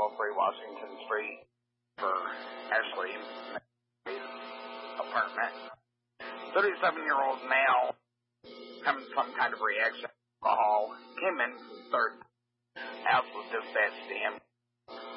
1203 Washington Street for Ashley apartment. 37-year-old male having some kind of reaction to alcohol. Came in from third. House was dispatched to him.